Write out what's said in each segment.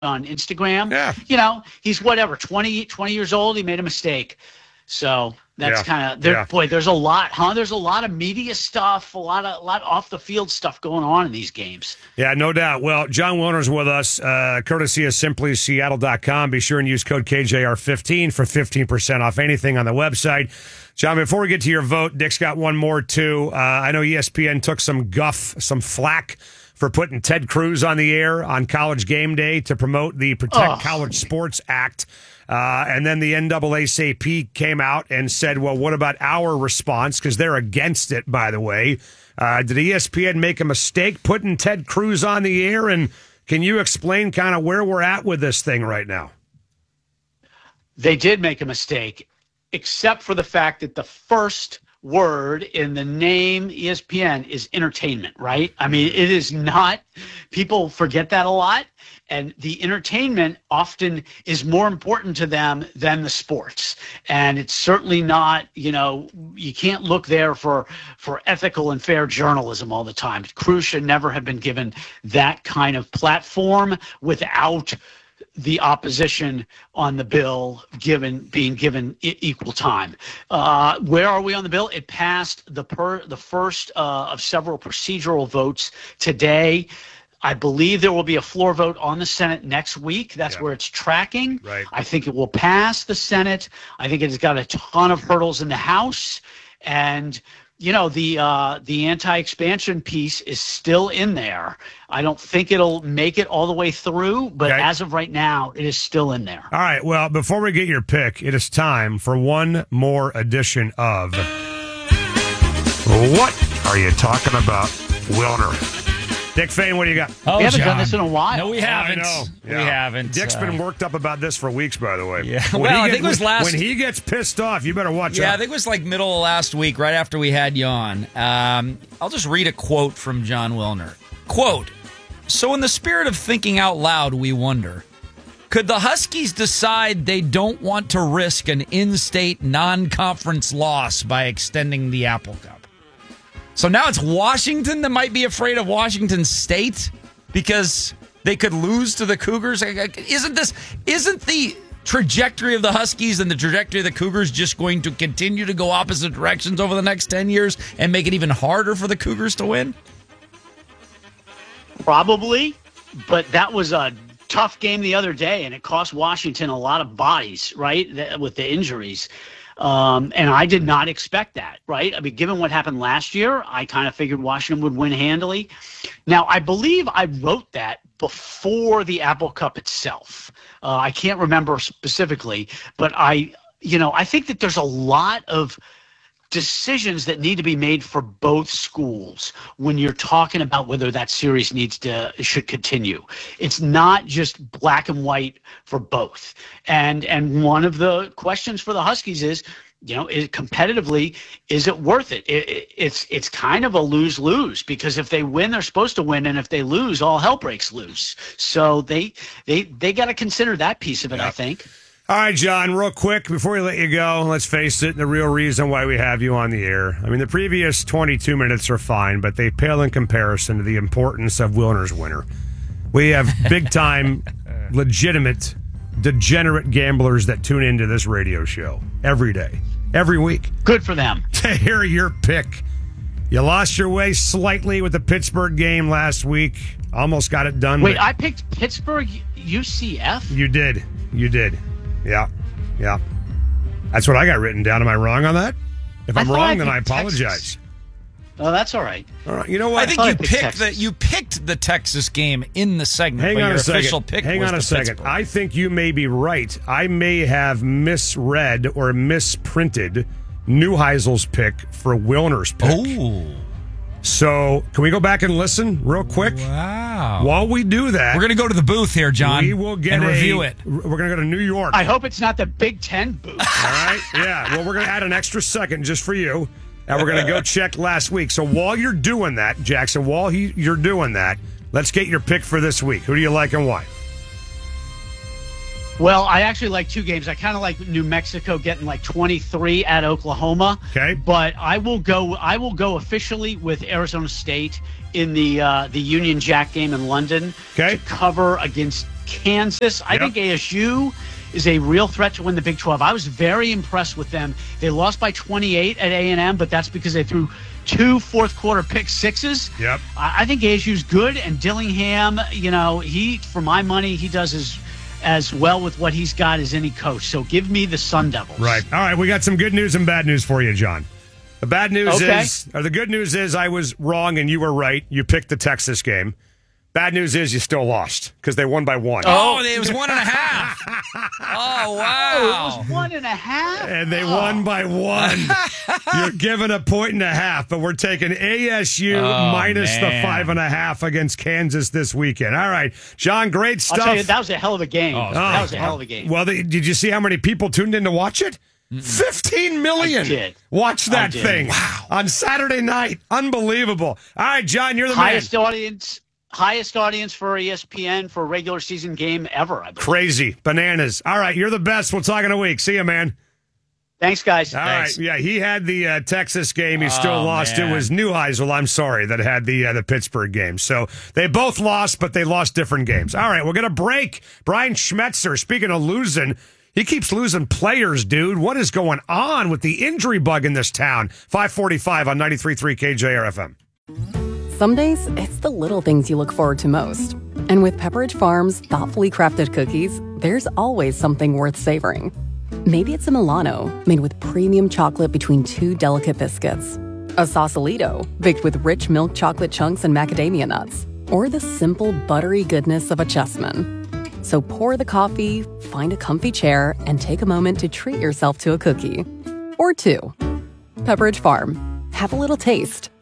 on Instagram. Yeah. He's 20 years old. He made a mistake. So that's kind of boy, there's a lot, huh? There's a lot of media stuff, a lot off the field stuff going on in these games. Yeah, no doubt. Well, Jon Wilner's with us, courtesy of SimplySeattle.com. Be sure and use code KJR15 for 15% off anything on the website. Jon, before we get to your vote, Dick's got one more, too. I know ESPN took some flack for putting Ted Cruz on the air on College Game Day to promote the Protect College Sports Act. And then the NAACP came out and said, well, what about our response? Because they're against it, by the way. Did ESPN make a mistake putting Ted Cruz on the air? And can you explain kind of where we're at with this thing right now? They did make a mistake, except for the fact that the first word in the name ESPN is entertainment, right? I mean, it is not, people forget that a lot. And the entertainment often is more important to them than the sports. And it's certainly not, you can't look there for ethical and fair journalism all the time. Cruz should never have been given that kind of platform without the opposition on the bill being given equal time. Where are we on the bill? It passed the first of several procedural votes today. I believe there will be a floor vote on the Senate next week. That's where it's tracking. Right. I think it will pass the Senate. I think it has got a ton of hurdles in the House. And, the anti-expansion piece is still in there. I don't think it'll make it all the way through, but as of right now, it is still in there. All right. Well, before we get your pick, it is time for one more edition of What Are You Talking About, Wilner? Dick Fain, what do you got? We haven't done this in a while. No, we haven't. I know. We haven't. Dick's been worked up about this for weeks, by the way. Yeah. I think it was when he gets pissed off, you better watch out. Yeah, I think it was like middle of last week, right after we had you on. I'll just read a quote from Jon Wilner. Quote, "So in the spirit of thinking out loud, we wonder, could the Huskies decide they don't want to risk an in-state non-conference loss by extending the Apple Cup? So now it's Washington that might be afraid of Washington State because they could lose to the Cougars. Isn't the trajectory of the Huskies and the trajectory of the Cougars just going to continue to go opposite directions over the next 10 years and make it even harder for the Cougars to win? Probably, but that was a tough game the other day, and it cost Washington a lot of bodies, right, with the injuries. And I did not expect that, right? I mean, given what happened last year, I kind of figured Washington would win handily. Now, I believe I wrote that before the Apple Cup itself. I can't remember specifically, but I think that there's a lot of decisions that need to be made for both schools when you're talking about whether that series should continue. It's not just black and white for both. And one of the questions for the Huskies is, competitively, is it worth it? It's kind of a lose-lose, because if they win, they're supposed to win, and if they lose, all hell breaks loose. So they got to consider that piece of it, I think. All right, Jon, real quick, before we let you go, let's face it, the real reason why we have you on the air. I mean, the previous 22 minutes are fine, but they pale in comparison to the importance of Wilner's winner. We have big-time, legitimate, degenerate gamblers that tune into this radio show every day, every week. Good for them. To hear your pick. You lost your way slightly with the Pittsburgh game last week. Almost got it done. Wait, I picked Pittsburgh UCF? You did. Yeah. That's what I got written down. Am I wrong on that? If I'm wrong, then I apologize. Texas. Oh, that's all right. All right. You know what? I think you picked the Texas game in the segment. Hang on a second. Official pick Hang on a second. Pittsburgh. I think you may be right. I may have misread or misprinted Neuheisel's pick for Wilner's pick. Oh. So, can we go back and listen real quick? Wow. While we do that, we're going to go to the booth here, Jon. We will get and review it. We're going to go to New York. I hope it's not the Big Ten booth. All right? Yeah. Well, we're going to add an extra second just for you, and we're going to go check last week. So, while you're doing that, Jackson, you're doing that, let's get your pick for this week. Who do you like and why? Well, I actually like two games. I kind of like New Mexico getting like 23 at Oklahoma. Okay. But I will go officially with Arizona State in the Union Jack game in London to cover against Kansas. I think ASU is a real threat to win the Big 12. I was very impressed with them. They lost by 28 at A&M, but that's because they threw 2 fourth-quarter pick sixes. Yep. I think ASU's good, and Dillingham, he, for my money, he does as well with what he's got as any coach. So give me the Sun Devils. Right. All right, we got some good news and bad news for you, John. The bad news the good news is I was wrong and you were right. You picked the Texas game. Bad news is you still lost because they won by 1. Oh, it was 1.5. Oh, wow. It was 1.5? And they won by 1. You're given a 1.5, but we're taking ASU minus the 5.5 against Kansas this weekend. All right, John, great stuff. I'll tell you, that was a hell of a game. That was a hell of a game. Well, did you see how many people tuned in to watch it? 15 million. I did. Watch that thing on Saturday night. Unbelievable. All right, John, you're the Highest audience for ESPN for a regular season game ever, I believe. Crazy. Bananas. All right, you're the best. We'll talk in a week. See you, man. Thanks, guys. All right. Yeah, he had the Texas game. He still lost. Man. It was Neuheisel, I'm sorry, that had the Pittsburgh game. So they both lost, but they lost different games. All right, we're going to break. Brian Schmetzer, speaking of losing, he keeps losing players, dude. What is going on with the injury bug in this town? 545 on 93.3 KJRFM. Some days, it's the little things you look forward to most. And with Pepperidge Farm's thoughtfully crafted cookies, there's always something worth savoring. Maybe it's a Milano, made with premium chocolate between 2 delicate biscuits. A Sausalito, baked with rich milk chocolate chunks and macadamia nuts. Or the simple, buttery goodness of a Chessman. So pour the coffee, find a comfy chair, and take a moment to treat yourself to a cookie. Or 2. Pepperidge Farm. Have a little taste.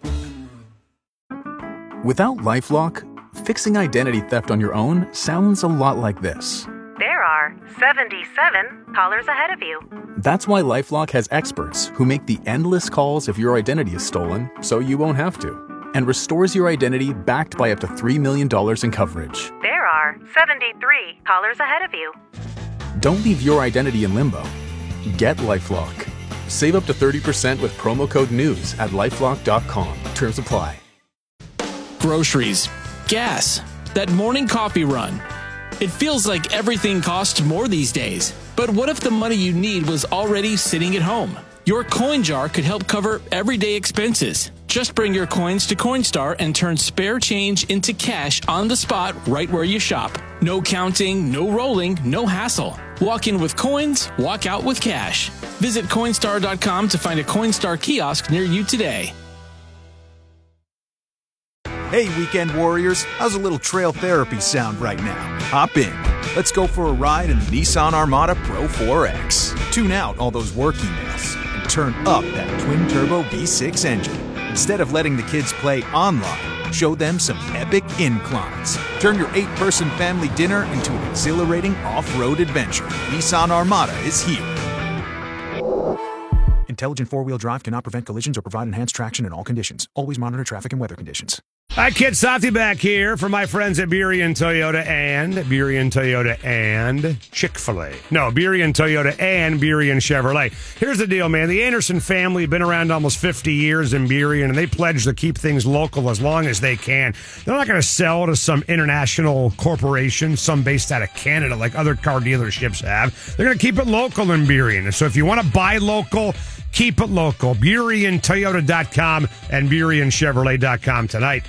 Without LifeLock, fixing identity theft on your own sounds a lot like this. There are 77 callers ahead of you. That's why LifeLock has experts who make the endless calls if your identity is stolen, so you won't have to, and restores your identity backed by up to $3 million in coverage. There are 73 callers ahead of you. Don't leave your identity in limbo. Get LifeLock. Save up to 30% with promo code NEWS at LifeLock.com. Terms apply. Groceries, gas, that morning coffee run. It feels like everything costs more these days. But what if the money you need was already sitting at home? Your coin jar could help cover everyday expenses. Just bring your coins to Coinstar and turn spare change into cash on the spot right where you shop. No counting, no rolling, no hassle. Walk in with coins, walk out with cash. Visit Coinstar.com to find a Coinstar kiosk near you today. Hey, weekend warriors, how's a little trail therapy sound right now? Hop in. Let's go for a ride in the Nissan Armada Pro 4X. Tune out all those work emails and turn up that twin-turbo V6 engine. Instead of letting the kids play online, show them some epic inclines. Turn your 8-person family dinner into an exhilarating off-road adventure. Nissan Armada is here. Intelligent four-wheel drive cannot prevent collisions or provide enhanced traction in all conditions. Always monitor traffic and weather conditions. Hi, Kid Softy back here for my friends at Burien Toyota and Chick-fil-A. No, Burien Toyota and Burien Chevrolet. Here's the deal, man. The Anderson family have been around almost 50 years in Burien, and they pledge to keep things local as long as they can. They're not going to sell to some international corporation, some based out of Canada like other car dealerships have. They're going to keep it local in Burien. So if you want to buy local, keep it local. BurienToyota.com and BurienChevrolet.com tonight.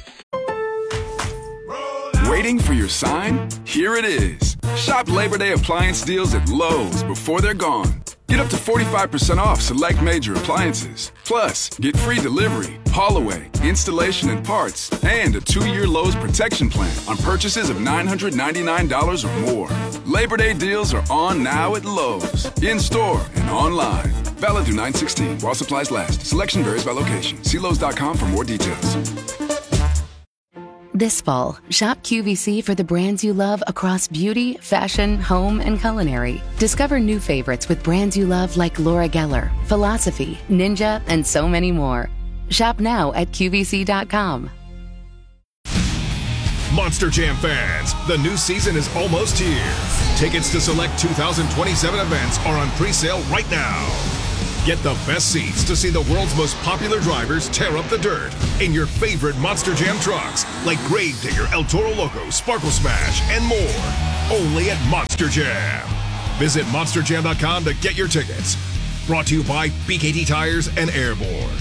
Waiting for your sign? Here it is. Shop Labor Day appliance deals at Lowe's before they're gone. Get up to 45% off select major appliances. Plus, get free delivery, haul away, installation and parts, and a 2-year Lowe's protection plan on purchases of $999 or more. Labor Day deals are on now at Lowe's, in-store and online. Valid through 9/16 while supplies last. Selection varies by location. See Lowe's.com for more details. This fall, shop QVC for the brands you love across beauty, fashion, home, and culinary. Discover new favorites with brands you love like Laura Geller, Philosophy, Ninja, and so many more. Shop now at QVC.com. Monster Jam fans, the new season is almost here. Tickets to select 2027 events are on pre-sale right now. Get the best seats to see the world's most popular drivers tear up the dirt in your favorite Monster Jam trucks like Gravedigger, El Toro Loco, Sparkle Smash, and more. only at Monster Jam. Visit monsterjam.com to get your tickets. Brought to you by BKT Tires and Airborne.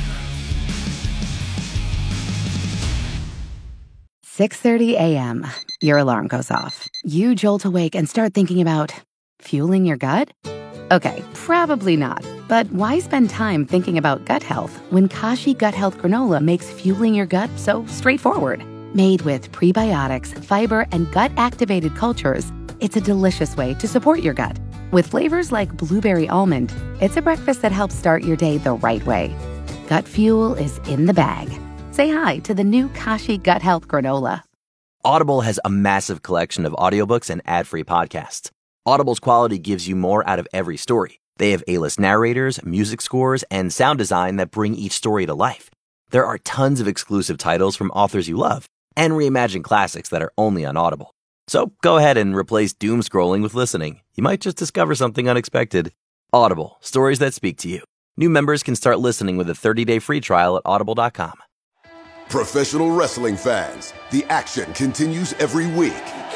6:30 a.m. Your alarm goes off. You jolt awake and start thinking about fueling your gut? Okay, probably not. But why spend time thinking about gut health when Kashi Gut Health Granola makes fueling your gut so straightforward? Made with prebiotics, fiber, and gut-activated cultures, it's a delicious way to support your gut. With flavors like blueberry almond, it's a breakfast that helps start your day the right way. Gut fuel is in the bag. Say hi to the new Kashi Gut Health Granola. Audible has a massive collection of audiobooks and ad-free podcasts. Audible's quality gives you more out of every story. They have A-list narrators, music scores, and sound design that bring each story to life. There are tons of exclusive titles from authors you love, and reimagined classics that are only on Audible. So go ahead and replace doom scrolling with listening. You might just discover something unexpected. Audible, stories that speak to you. New members can start listening with a 30-day free trial at audible.com. Professional wrestling fans, the action continues every week.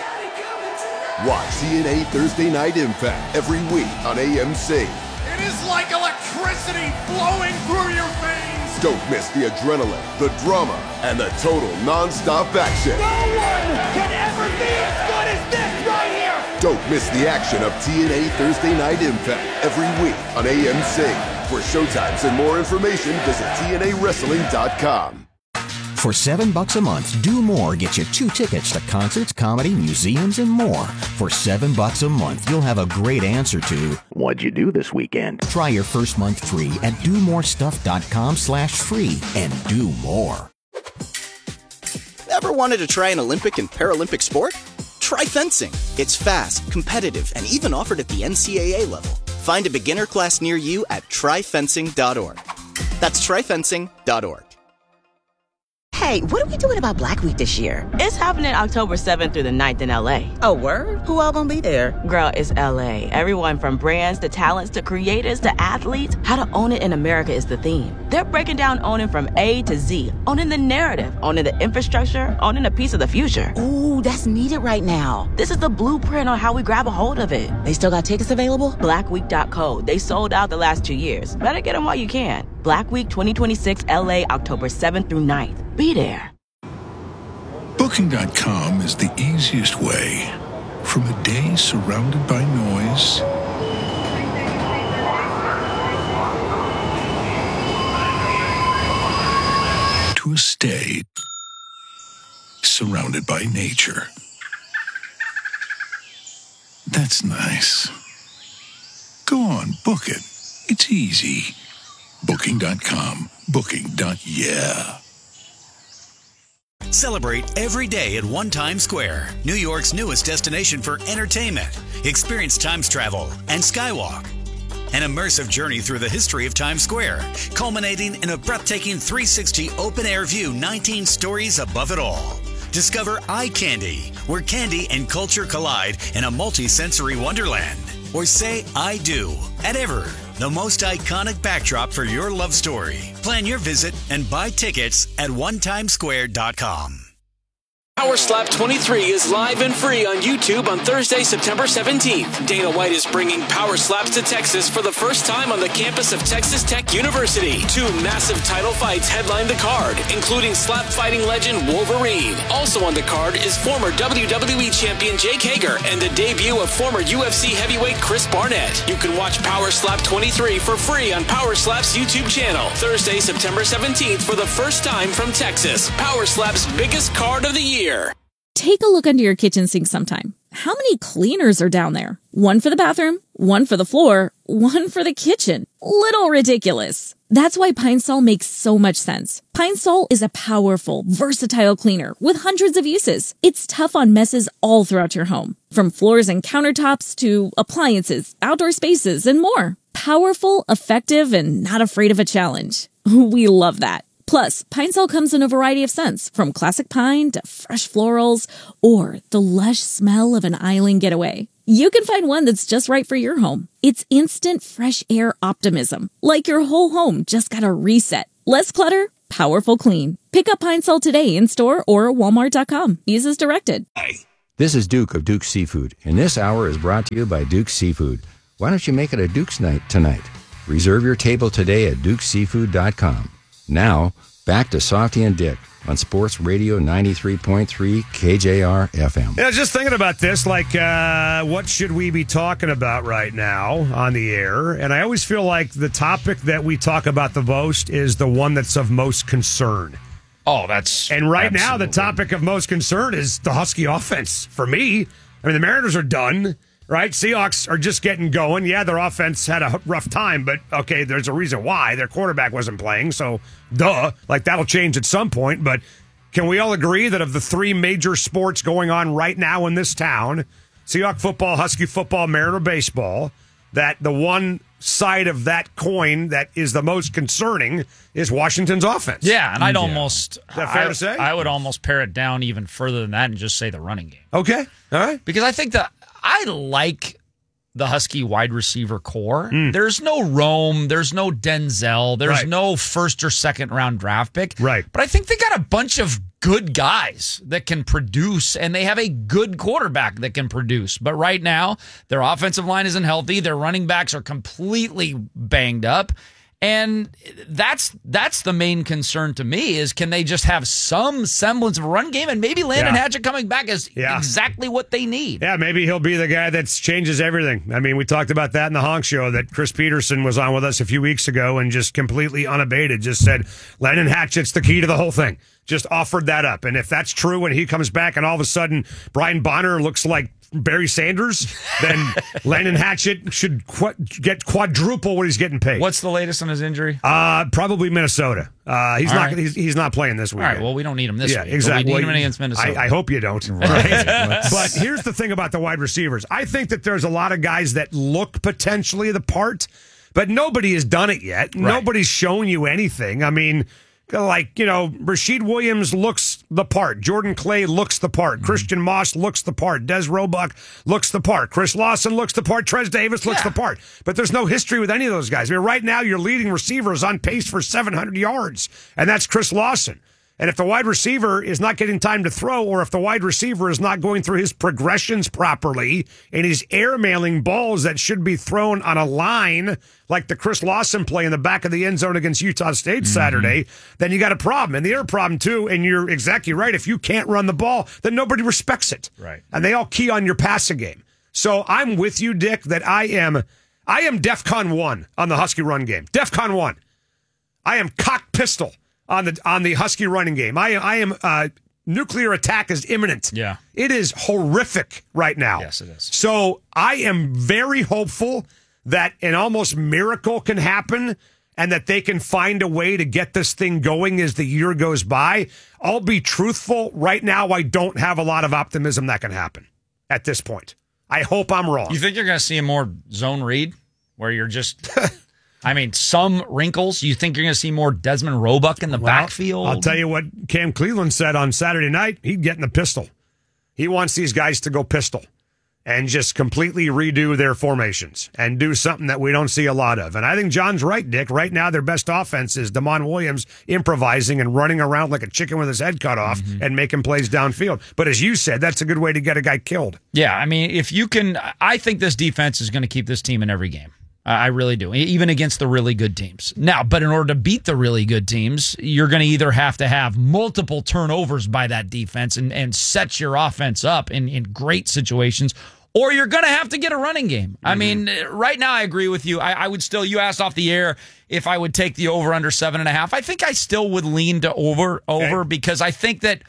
Watch TNA Thursday Night Impact every week on AMC. It is like electricity flowing through your veins. Don't miss the adrenaline, the drama, and the total non-stop action. No one can ever be as good as this right here. Don't miss the action of TNA Thursday Night Impact every week on AMC. For showtimes and more information, visit TNAWrestling.com. For $7 a month, Do More gets you 2 tickets to concerts, comedy, museums, and more. For $7 a month, you'll have a great answer to, what'd you do this weekend? Try your first month free at domorestuff.com/free and do more. Ever wanted to try an Olympic and Paralympic sport? Try fencing. It's fast, competitive, and even offered at the NCAA level. Find a beginner class near you at tryfencing.org. That's tryfencing.org. Hey, what are we doing about Black Week this year? It's happening October 7th through the 9th in LA. Oh, word? Who all gonna be there? Girl, it's LA. Everyone from brands to talents to creators to athletes. How to own it in America is the theme. They're breaking down owning from A to Z. Owning the narrative, owning the infrastructure, owning a piece of the future. Ooh, that's needed right now. This is the blueprint on how we grab a hold of it. They still got tickets available? Blackweek.co. They sold out the last 2 years. Better get them while you can. Black Week 2026 LA, October 7th through 9th. Be there. Booking.com is the easiest way. From a day surrounded by noise to a stay surrounded by nature. That's nice. Go on, book it. It's easy. Booking.com. Booking.yeah. Celebrate every day at One Times Square, New York's newest destination for entertainment. Experience Times Travel and Skywalk. An immersive journey through the history of Times Square, culminating in a breathtaking 360 open-air view 19 stories above it all. Discover Eye Candy, where candy and culture collide in a multi-sensory wonderland. Or say I do at Ever, the most iconic backdrop for your love story. Plan your visit and buy tickets at onetimesquare.com. Power Slap 23 is live and free on YouTube on Thursday, September 17th. Dana White is bringing Power Slaps to Texas for the first time on the campus of Texas Tech University. 2 massive title fights headline the card, including slap fighting legend Wolverine. Also on the card is former WWE champion Jake Hager and the debut of former UFC heavyweight Chris Barnett. You can watch Power Slap 23 for free on Power Slap's YouTube channel. Thursday, September 17th for the first time from Texas. Power Slap's biggest card of the year. Take a look under your kitchen sink sometime. How many cleaners are down there? One for the bathroom, one for the floor, one for the kitchen. Little ridiculous. That's why Pine Sol makes so much sense. Pine Sol is a powerful, versatile cleaner with hundreds of uses. It's tough on messes all throughout your home, from floors and countertops to appliances, outdoor spaces, and more. Powerful, effective, and not afraid of a challenge. We love that. Plus, Pine Sol comes in a variety of scents, from classic pine to fresh florals, or the lush smell of an island getaway. You can find one that's just right for your home. It's instant fresh air optimism, like your whole home just got a reset. Less clutter, powerful clean. Pick up Pine Sol today in store or walmart.com. Use as directed. This is Duke of Duke's Seafood, and this hour is brought to you by Duke's Seafood. Why don't you make it a Duke's night tonight? Reserve your table today at dukeseafood.com. Now, back to Softy and Dick on Sports Radio 93.3 KJR FM. Yeah, just thinking about this, like, what should we be talking about right now on the air? And I always feel like the topic that we talk about the most is the one that's of most concern. Oh, that's... And right now, the topic of most concern is the Husky offense. For me, I mean, the Mariners are done, right? Seahawks are just getting going. Yeah, their offense had a rough time, but okay, there's a reason why. Their quarterback wasn't playing, so duh. Like, that'll change at some point. But can we all agree that of the three major sports going on right now in this town, Seahawks football, Husky football, Mariner baseball, that the one side of that coin that is the most concerning is Washington's offense? Yeah, and I'd almost... Is that fair to say? I would almost pare it down even further than that and just say the running game. Okay, all right. Because I think that I like the Husky wide receiver core. There's no Rome. There's no Denzel. There's no first or second round draft pick. Right. But I think they got a bunch of good guys that can produce, and they have a good quarterback that can produce. But right now, their offensive line isn't healthy. Their running backs are completely banged up. And that's the main concern to me is can they just have some semblance of a run game, and maybe Landon Hatchett coming back is exactly what they need. Yeah, maybe he'll be the guy that changes everything. I mean, we talked about that in the Honk Show that Chris Peterson was on with us a few weeks ago and just completely unabated just said Landon Hatchett's the key to the whole thing. Just offered that up. And if that's true when he comes back and all of a sudden Brian Bonner looks like Barry Sanders, then Landon Hatchett should get quadruple what he's getting paid. What's the latest on his injury? Probably Minnesota. He's not playing this week. All right, well, we don't need him this week. Exactly. We need him against Minnesota. I hope you don't. Right? But here's the thing about the wide receivers. I think that there's a lot of guys that look potentially the part, but nobody has done it yet. Right. Nobody's shown you anything. I mean, like, Rashid Williams looks the part. Jordan Clay looks the part. Christian Moss looks the part. Des Roebuck looks the part. Chris Lawson looks the part. Trez Davis looks the part. But there's no history with any of those guys. I mean, right now, your leading receiver is on pace for 700 yards, and that's Chris Lawson. And if the wide receiver is not getting time to throw, or if the wide receiver is not going through his progressions properly and he's airmailing balls that should be thrown on a line like the Chris Lawson play in the back of the end zone against Utah State Saturday, then you got a problem. And the other problem, too, and you're exactly right, if you can't run the ball, then nobody respects it. Right. And they all key on your passing game. So I'm with you, Dick, that I am DEFCON 1 on the Husky run game. DEFCON 1. I am cock pistol on the Husky running game. I am nuclear attack is imminent. Yeah. It is horrific right now. Yes, it is. So I am very hopeful that an almost miracle can happen and that they can find a way to get this thing going as the year goes by. I'll be truthful. Right now, I don't have a lot of optimism that can happen at this point. I hope I'm wrong. You think you're going to see a more zone read where you're just... I mean, some wrinkles. You think you're going to see more Desmond Roebuck in the backfield? I'll tell you what Cam Cleveland said on Saturday night. He'd get in the pistol. He wants these guys to go pistol and just completely redo their formations and do something that we don't see a lot of. And I think John's right, Dick. Right now, their best offense is Damon Williams improvising and running around like a chicken with his head cut off and making plays downfield. But as you said, that's a good way to get a guy killed. Yeah, I mean, if you can, I think this defense is going to keep this team in every game. I really do, even against the really good teams. Now, but in order to beat the really good teams, you're going to either have to have multiple turnovers by that defense and set your offense up in great situations, or you're going to have to get a running game. I mean, right now I agree with you. I would still, you asked off the air if I would take the over under 7.5. I think I still would lean to over because I think that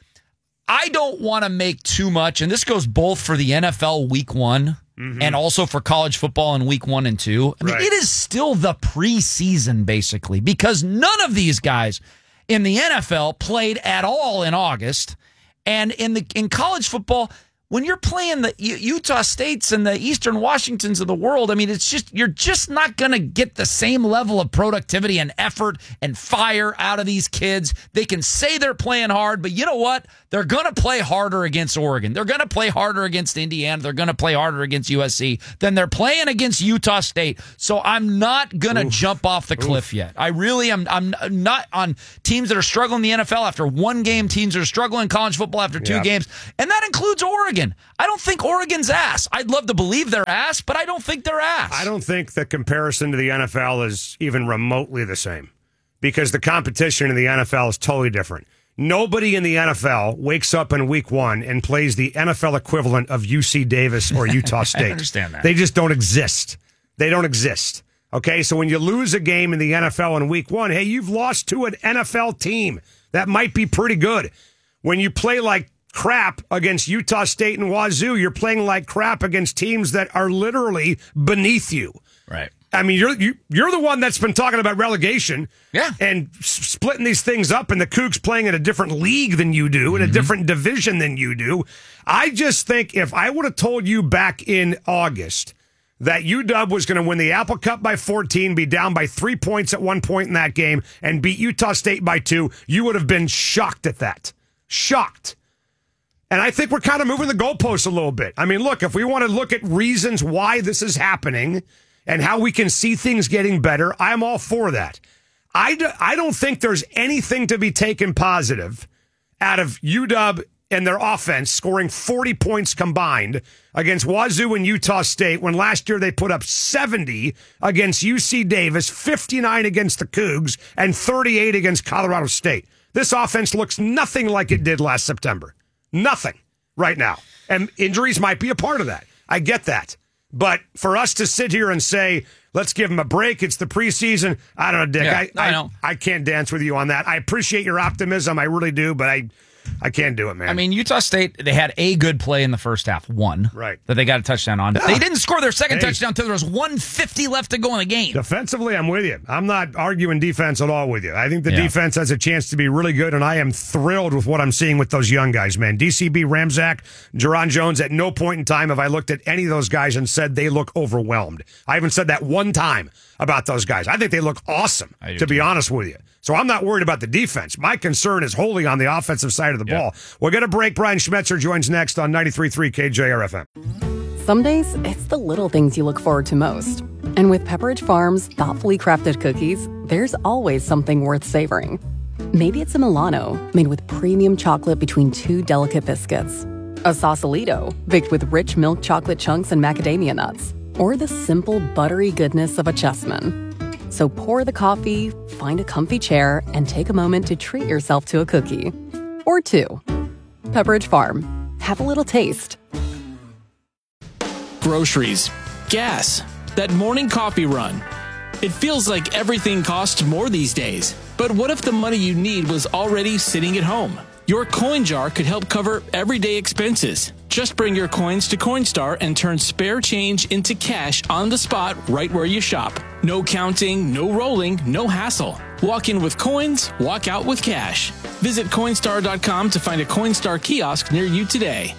I don't want to make too much, and this goes both for the NFL week 1 and also for college football in week 1 and 2. I mean, it is still the preseason, basically, because none of these guys in the NFL played at all in August. And in college football, when you're playing the Utah States and the Eastern Washingtons of the world, I mean, it's just you're just not going to get the same level of productivity and effort and fire out of these kids. They can say they're playing hard, but you know what? They're going to play harder against Oregon. They're going to play harder against Indiana. They're going to play harder against USC than they're playing against Utah State. So I'm not going to jump off the cliff yet. I really am. I'm not on teams that are struggling in the NFL after one game, teams that are struggling in college football after 2 games, and that includes Oregon. Oregon. I don't think Oregon's ass. I'd love to believe they're ass, but I don't think they're ass. I don't think the comparison to the NFL is even remotely the same because the competition in the NFL is totally different. Nobody in the NFL wakes up in week one and plays the NFL equivalent of UC Davis or Utah State. I understand that. They just don't exist. They don't exist. Okay, so when you lose a game in the NFL in week one, hey, you've lost to an NFL team. That might be pretty good. When you play like crap against Utah State and Wazoo, you're playing like crap against teams that are literally beneath you. Right. I mean, you're the one that's been talking about relegation and splitting these things up, and the Cougs playing in a different league than you do, in a different division than you do. I just think if I would have told you back in August that UW was going to win the Apple Cup by 14, be down by 3 points at one point in that game, and beat Utah State by 2, you would have been shocked at that. Shocked. And I think we're kind of moving the goalposts a little bit. I mean, look, if we want to look at reasons why this is happening and how we can see things getting better, I'm all for that. I don't think there's anything to be taken positive out of UW and their offense scoring 40 points combined against Wazoo and Utah State when last year they put up 70 against UC Davis, 59 against the Cougs, and 38 against Colorado State. This offense looks nothing like it did last September. Nothing right now. And injuries might be a part of that. I get that. But for us to sit here and say, let's give them a break, it's the preseason, I don't know, Dick. Yeah, I can't dance with you on that. I appreciate your optimism. I really do, but I can't do it, man. I mean, Utah State, they had a good play in the first half, one. Right. That they got a touchdown on. Yeah. They didn't score their second touchdown until there was 1:50 left to go in the game. Defensively, I'm with you. I'm not arguing defense at all with you. I think the defense has a chance to be really good, and I am thrilled with what I'm seeing with those young guys, man. DCB, Ramczak, Jerron Jones, at no point in time have I looked at any of those guys and said they look overwhelmed. I haven't said that one time about those guys. I think they look awesome, to be honest with you. So I'm not worried about the defense. My concern is wholly on the offensive side of the ball. We'll get a break. Brian Schmetzer joins next on 93.3 KJRFM. Some days, it's the little things you look forward to most. And with Pepperidge Farm's thoughtfully crafted cookies, there's always something worth savoring. Maybe it's a Milano, made with premium chocolate between two delicate biscuits. A Sausalito, baked with rich milk chocolate chunks and macadamia nuts. Or the simple, buttery goodness of a Chessman. So pour the coffee, find a comfy chair, and take a moment to treat yourself to a cookie. Or two. Pepperidge Farm. Have a little taste. Groceries, gas, that morning coffee run. It feels like everything costs more these days. But what if the money you need was already sitting at home? Your coin jar could help cover everyday expenses. Just bring your coins to Coinstar and turn spare change into cash on the spot right where you shop. No counting, no rolling, no hassle. Walk in with coins, walk out with cash. Visit Coinstar.com to find a Coinstar kiosk near you today.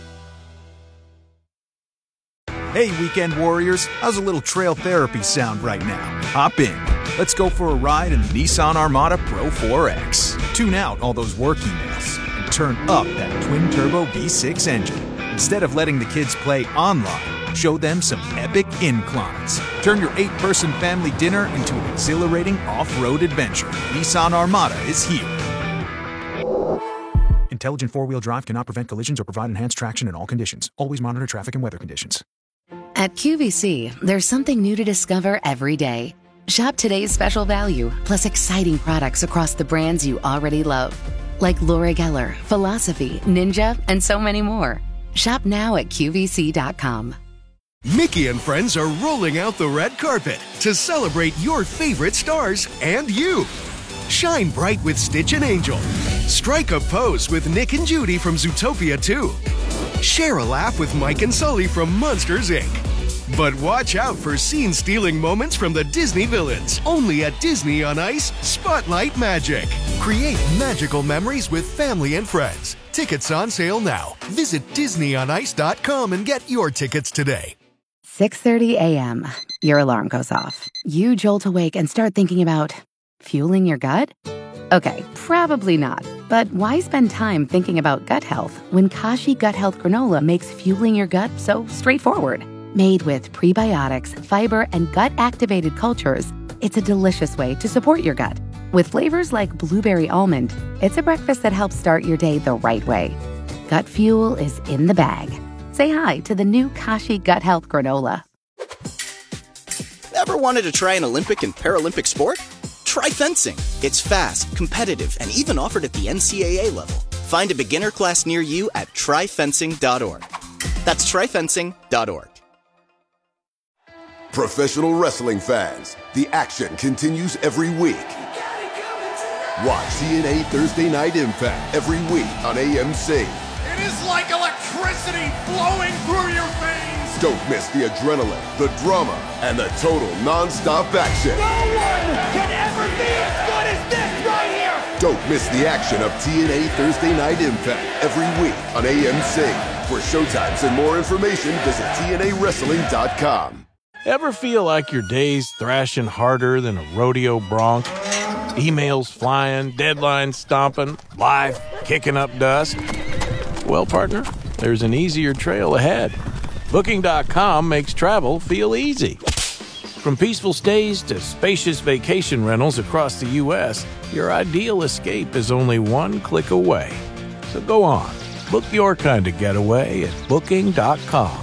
Hey, weekend warriors, how's a little trail therapy sound right now? Hop in. Let's go for a ride in the Nissan Armada Pro 4X. Tune out all those work emails and turn up that twin-turbo V6 engine. Instead of letting the kids play online, show them some epic inclines. Turn your 8-person family dinner into an exhilarating off-road adventure. Nissan Armada is here. Intelligent four-wheel drive cannot prevent collisions or provide enhanced traction in all conditions. Always monitor traffic and weather conditions. At QVC, there's something new to discover every day. Shop today's special value, plus exciting products across the brands you already love. Like Laura Geller, Philosophy, Ninja, and so many more. Shop now at QVC.com. Mickey and friends are rolling out the red carpet to celebrate your favorite stars and you. Shine bright with Stitch and Angel. Strike a pose with Nick and Judy from Zootopia 2. Share a laugh with Mike and Sully from Monsters, Inc. But watch out for scene-stealing moments from the Disney villains. Only at Disney on Ice Spotlight Magic. Create magical memories with family and friends. Tickets on sale now. Visit DisneyOnIce.com and get your tickets today. 6:30 a.m. Your alarm goes off. You jolt awake and start thinking about fueling your gut? Okay, probably not. But why spend time thinking about gut health when Kashi Gut Health Granola makes fueling your gut so straightforward? Made with prebiotics, fiber, and gut-activated cultures, it's a delicious way to support your gut. With flavors like blueberry almond, it's a breakfast that helps start your day the right way. Gut fuel is in the bag. Say hi to the new Kashi Gut Health Granola. Ever wanted to try an Olympic and Paralympic sport? Try fencing. It's fast, competitive, and even offered at the NCAA level. Find a beginner class near you at tryfencing.org. That's tryfencing.org. Professional wrestling fans, the action continues every week. Watch TNA Thursday Night Impact every week on AMC. It is like electricity flowing through your veins. Don't miss the adrenaline, the drama, and the total non-stop action. No one can ever be as good as this right here. Don't miss the action of TNA Thursday Night Impact every week on AMC. For showtimes and more information, visit TNAWrestling.com. Ever feel like your day's thrashing harder than a rodeo bronc? Emails flying, deadlines stomping, life kicking up dust? Well, partner, there's an easier trail ahead. Booking.com makes travel feel easy. From peaceful stays to spacious vacation rentals across the U.S., your ideal escape is only one click away. So go on, book your kind of getaway at Booking.com.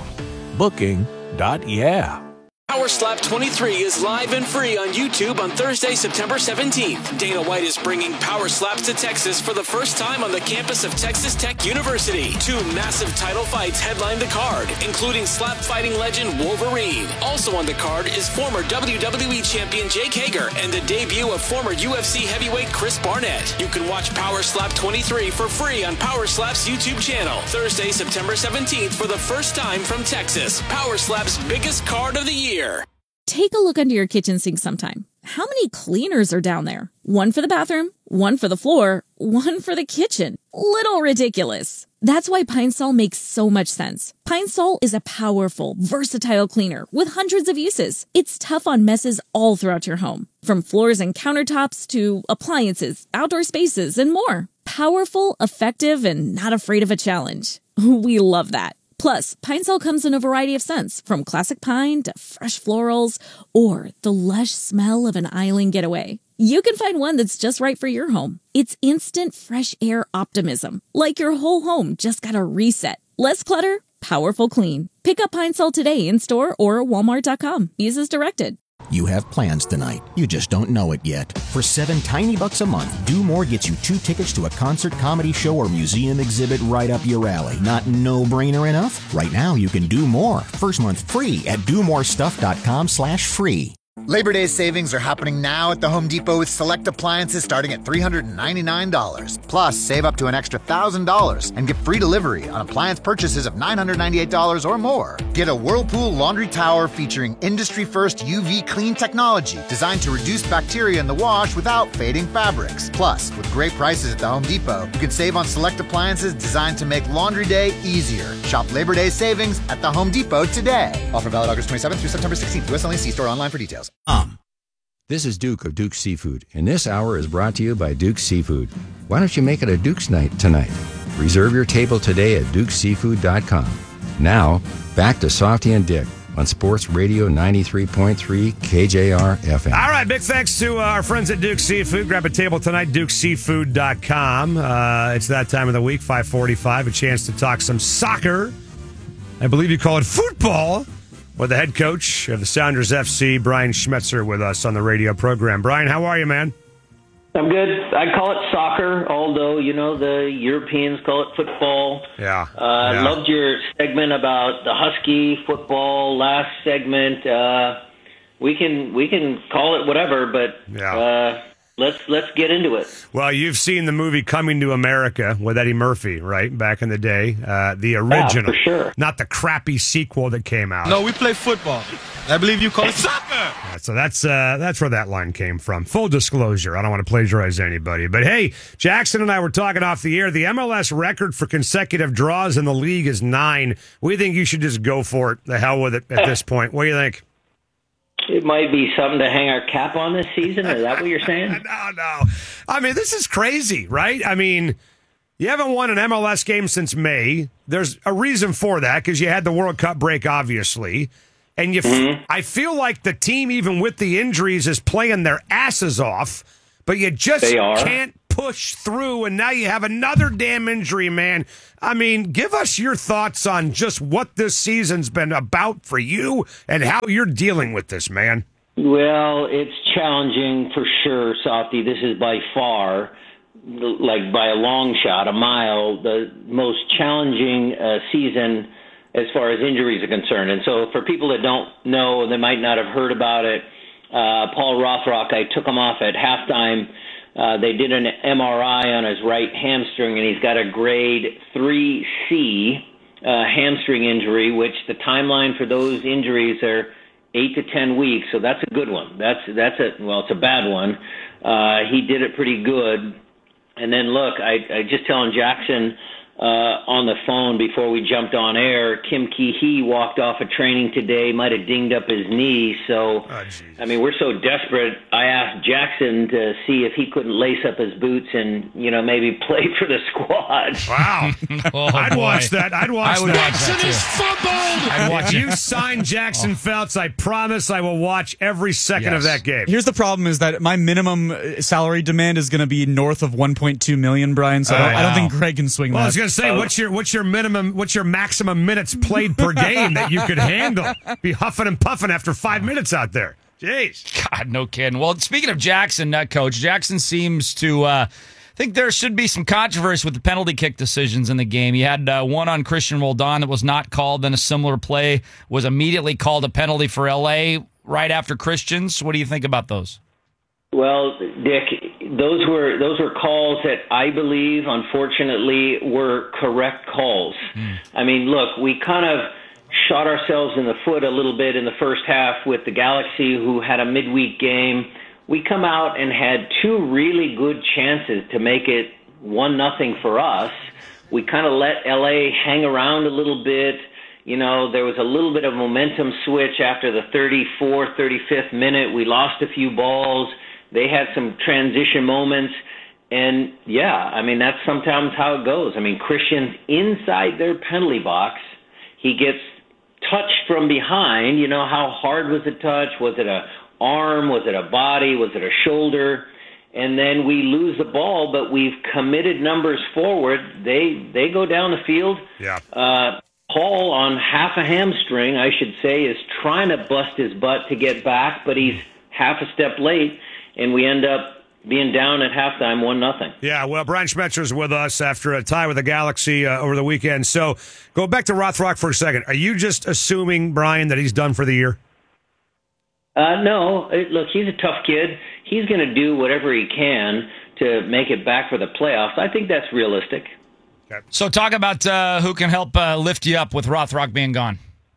Booking.yeah. Power Slap 23 is live and free on YouTube on Thursday, September 17th. Dana White is bringing Power Slaps to Texas for the first time on the campus of Texas Tech University. 2 massive title fights headline the card, including slap fighting legend Wolverine. Also on the card is former WWE champion Jake Hager and the debut of former UFC heavyweight Chris Barnett. You can watch Power Slap 23 for free on Power Slap's YouTube channel. Thursday, September 17th for the first time from Texas. Power Slap's biggest card of the year. Take a look under your kitchen sink sometime. How many cleaners are down there? One for the bathroom, one for the floor, one for the kitchen. Little ridiculous. That's why Pine Sol makes so much sense. Pine Sol is a powerful, versatile cleaner with hundreds of uses. It's tough on messes all throughout your home, from floors and countertops to appliances, outdoor spaces, and more. Powerful, effective, and not afraid of a challenge. We love that. Plus, Pine Sol comes in a variety of scents, from classic pine to fresh florals or the lush smell of an island getaway. You can find one that's just right for your home. It's instant fresh air optimism, like your whole home just got a reset. Less clutter, powerful clean. Pick up Pine Sol today in store or Walmart.com. Use as directed. You have plans tonight. You just don't know it yet. For $7 tiny bucks a month, Do More gets you 2 tickets to a concert, comedy show, or museum exhibit right up your alley. Not no-brainer enough? Right now, you can do more. First month free at domorestuff.com/free. Labor Day savings are happening now at the Home Depot with select appliances starting at $399. Plus, save up to an extra $1,000 and get free delivery on appliance purchases of $998 or more. Get a Whirlpool laundry tower featuring industry-first UV clean technology designed to reduce bacteria in the wash without fading fabrics. Plus, with great prices at the Home Depot, you can save on select appliances designed to make laundry day easier. Shop Labor Day savings at the Home Depot today. Offer valid August 27th through September 16th. U.S. only. See store online for details. This is Duke of Duke's Seafood, and this hour is brought to you by Duke's Seafood. Why don't you make it a Duke's night tonight? Reserve your table today at DukeSeafood.com. Now, back to Softy and Dick on Sports Radio 93.3 KJR FM. All right, big thanks to our friends at Duke's Seafood. Grab a table tonight, DukeSeafood.com. It's that time of the week, 5:45, a chance to talk some soccer. I believe you call it football. With the head coach of the Sounders FC, Brian Schmetzer, with us on the radio program. Brian, how are you, man? I'm good. I call it soccer, although, the Europeans call it football. Yeah. I loved your segment about the Husky football last segment. We can call it whatever, but let's get into it. Well, you've seen the movie Coming to America with Eddie Murphy, right? Back in the day. The original. Yeah, for sure. Not the crappy sequel that came out. No, we play football. I believe you call it soccer. Yeah, so that's where that line came from. Full disclosure. I don't want to plagiarize anybody. But hey, Jackson and I were talking off the air. The MLS record for consecutive draws in the league is 9. We think you should just go for it. The hell with it at this point. What do you think? It might be something to hang our cap on this season. Is that what you're saying? No. I mean, this is crazy, right? I mean, you haven't won an MLS game since May. There's a reason for that because you had the World Cup break, obviously. And I feel like the team, even with the injuries, is playing their asses off, but you just can't push through, and now you have another damn injury, man. I mean, give us your thoughts on just what this season's been about for you and how you're dealing with this, man. Well, it's challenging for sure, Softy. This is by far, like by a long shot, a mile, the most challenging season as far as injuries are concerned. And so for people that don't know, they might not have heard about it, Paul Rothrock, I took him off at halftime. They did an MRI on his right hamstring, and he's got a grade 3C hamstring injury, which the timeline for those injuries are 8 to 10 weeks. So that's a good one. It's a bad one. He did it pretty good. And then look, I just telling Jackson on the phone before we jumped on air, Kim Kee-hee walked off of training today, might have dinged up his knee. So, I mean, we're so desperate. I asked Jackson to see if he couldn't lace up his boots and, maybe play for the squad. Wow. I'd watch that. I'd watch that. Jackson is fumbled! If you sign Jackson Phelps, I promise I will watch every second of that game. Here's the problem is that my minimum salary demand is going to be north of $1.2 million, Brian, so I don't think Greg can swing that. I was going to say, what's your maximum minutes played per game that you could handle? Be huffing and puffing after 5 minutes out there. Jeez. God, no kidding. Well, speaking of Jackson, Coach, Jackson seems to think there should be some controversy with the penalty kick decisions in the game. You had one on Christian Roldan that was not called, then a similar play was immediately called a penalty for L.A. right after Christian's. What do you think about those? Well, Dick, those were calls that I believe, unfortunately, were correct calls. I mean, look, we kind of shot ourselves in the foot a little bit in the first half with the Galaxy, who had a midweek game. We come out and had two really good chances to make it 1-0 for us. We kind of let LA hang around a little bit. There was a little bit of momentum switch after the 34th, 35th minute. We lost a few balls. They had some transition moments. And, that's sometimes how it goes. I mean, Christian's inside their penalty box. He gets touched from behind. How hard was the touch? Was it a arm? Was it a body? Was it a shoulder? And then we lose the ball, but we've committed numbers forward. They go down the field. Yeah. Paul, on half a hamstring, I should say, is trying to bust his butt to get back, but he's half a step late, and we end up being down at halftime 1-0. Yeah, well, Brian Schmetzer's with us after a tie with the Galaxy over the weekend. So go back to Rothrock for a second. Are you just assuming, Brian, that he's done for the year? No. Look, he's a tough kid. He's going to do whatever he can to make it back for the playoffs. I think that's realistic. Okay. So talk about who can help lift you up with Rothrock being gone.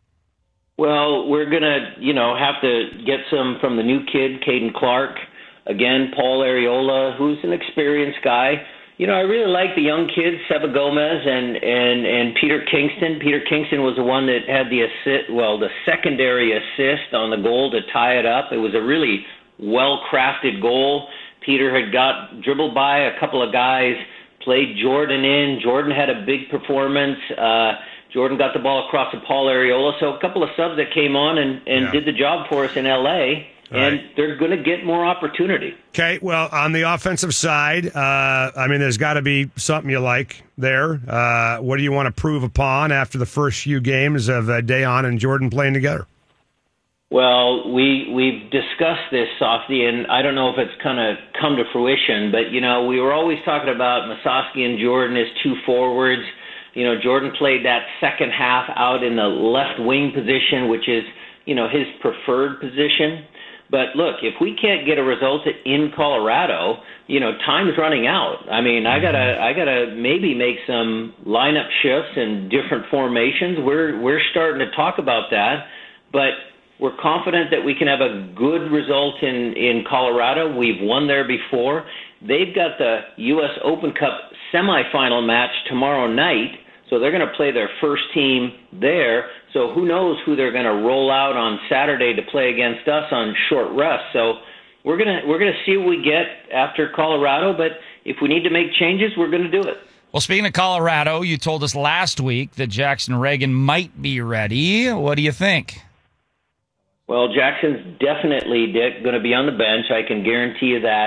Well, we're going to, have to get some from the new kid, Caden Clark. Again, Paul Areola, who's an experienced guy. I really like the young kids, Seba Gomez and Peter Kingston. Peter Kingston was the one that had the secondary assist on the goal to tie it up. It was a really well-crafted goal. Peter had got dribbled by a couple of guys, played Jordan in. Jordan had a big performance. Jordan got the ball across to Paul Areola. So a couple of subs that came on and did the job for us in L.A., and they're going to get more opportunity. Okay, well, on the offensive side, there's got to be something you like there. What do you want to prove upon after the first few games of Dayon and Jordan playing together? Well, we've discussed this, Softy, and I don't know if it's kind of come to fruition, but, we were always talking about Musovski and Jordan as two forwards. Jordan played that second half out in the left wing position, which is, his preferred position. But look, if we can't get a result in Colorado, time's running out. I mean, I gotta maybe make some lineup shifts and different formations. We're starting to talk about that, but we're confident that we can have a good result in Colorado. We've won there before. They've got the U.S. Open Cup semifinal match tomorrow night, so they're going to play their first team there. So who knows who they're going to roll out on Saturday to play against us on short rest. So we're gonna see what we get after Colorado, but if we need to make changes, we're going to do it. Well, speaking of Colorado, you told us last week that Jackson Reagan might be ready. What do you think? Well, Jackson's definitely, Dick, going to be on the bench. I can guarantee you that.